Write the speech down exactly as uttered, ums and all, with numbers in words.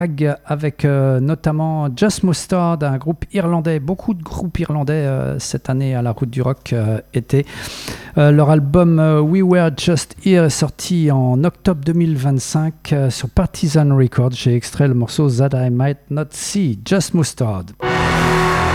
avec euh, notamment Just Mustard, un groupe irlandais, beaucoup de groupes irlandais euh, cette année à la Route du Rock euh, été. Euh, leur album euh, We Were Just Here est sorti en octobre deux mille vingt-cinq euh, sur Partisan Records. J'ai extrait le morceau That I Might Not See, Just Mustard.